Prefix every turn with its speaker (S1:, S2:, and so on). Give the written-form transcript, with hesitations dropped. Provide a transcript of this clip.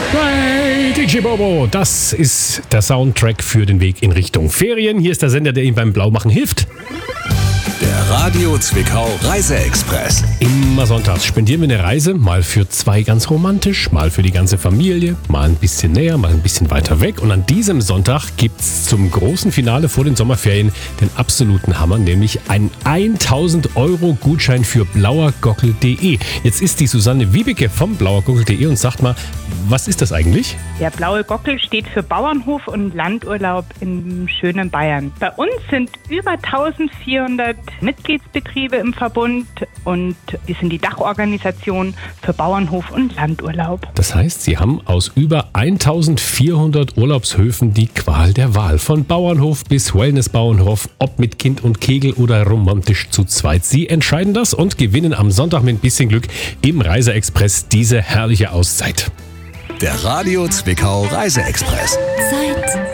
S1: Hey, DJ Bobo, das ist der Soundtrack für den Weg in Richtung Ferien. Hier ist der Sender, der Ihnen beim Blaumachen hilft.
S2: Der Radio Zwickau Reiseexpress.
S1: Immer sonntags spendieren wir eine Reise, mal für zwei ganz romantisch, mal für die ganze Familie, mal ein bisschen näher, mal ein bisschen weiter weg. Und an diesem Sonntag gibt's zum großen Finale vor den Sommerferien den absoluten Hammer, nämlich einen 1000 € Gutschein für blauergockel.de. Jetzt ist die Susanne Wiebeke vom blauergockel.de und sagt mal, was ist das eigentlich?
S3: Der Blaue Gockel steht für Bauernhof und Landurlaub in schönen Bayern. Bei uns sind über 1400 Mitgliedsbetriebe im Verbund und wir sind die Dachorganisation für Bauernhof und Landurlaub.
S1: Das heißt, Sie haben aus über 1400 Urlaubshöfen die Qual der Wahl. Von Bauernhof bis Wellnessbauernhof, ob mit Kind und Kegel oder romantisch zu zweit. Sie entscheiden das und gewinnen am Sonntag mit ein bisschen Glück im Reiseexpress diese herrliche Auszeit.
S2: Der Radio Zwickau Reiseexpress.
S4: Zeit